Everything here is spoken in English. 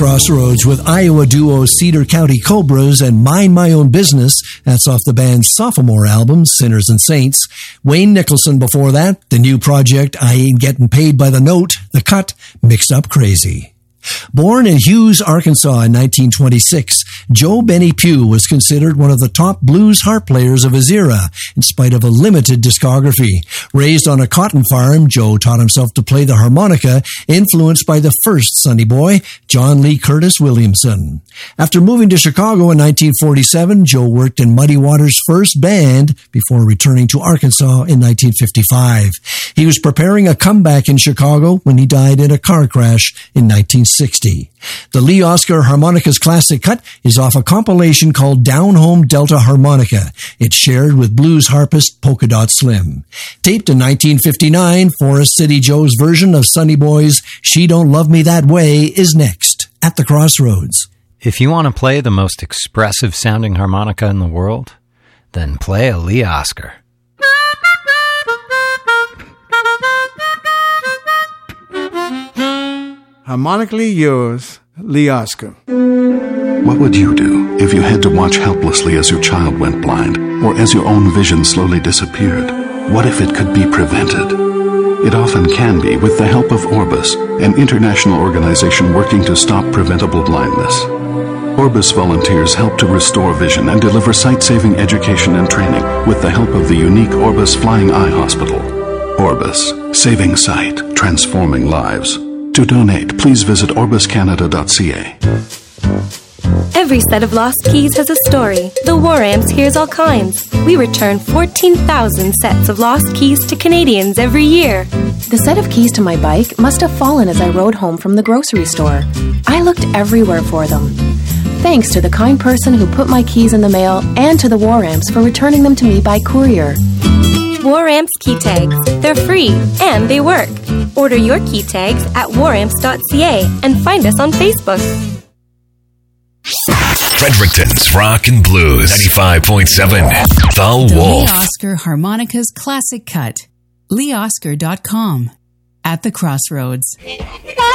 Crossroads with Iowa duo Cedar County Cobras and Mind My Own Business. That's off the band's sophomore album, Sinners and Saints. Wayne Nicholson before that, the new project, I Ain't Getting Paid by the Note, The Cut, Mixed Up Crazy. Born in Hughes, Arkansas in 1926, Joe Benny Pugh was considered one of the top blues harp players of his era, in spite of a limited discography. Raised on a cotton farm, Joe taught himself to play the harmonica, influenced by the first Sonny Boy, John Lee Curtis Williamson. After moving to Chicago in 1947, Joe worked in Muddy Waters' first band before returning to Arkansas in 1955. He was preparing a comeback in Chicago when he died in a car crash in 1960. The Lee Oskar Harmonicas Classic Cut is off a compilation called Down Home Delta Harmonica. It's shared with blues harpist Polka Dot Slim. Taped in 1959, Forest City Joe's version of Sonny Boy's She Don't Love Me That Way is next at the Crossroads. If you want to play the most expressive sounding harmonica in the world, then play a Lee Oskar. Harmonically yours, Lee Oskar. What would you do if you had to watch helplessly as your child went blind, or as your own vision slowly disappeared? What if it could be prevented? It often can be with the help of Orbis, an international organization working to stop preventable blindness. Orbis volunteers help to restore vision and deliver sight-saving education and training with the help of the unique Orbis Flying Eye Hospital. Orbis, saving sight, transforming lives. To donate, please visit orbiscanada.ca. Every set of lost keys has a story. The War Amps hears all kinds. We return 14,000 sets of lost keys to Canadians every year. The set of keys to my bike must have fallen as I rode home from the grocery store. I looked everywhere for them. Thanks to the kind person who put my keys in the mail and to the War Amps for returning them to me by courier. War Amps key tags. They're free and they work. Order your key tags at waramps.ca and find us on Facebook. Fredericton's Rock and Blues 95.7. The Wolf. Lee Oskar Harmonicas Classic Cut. LeeOskar.com. At the Crossroads.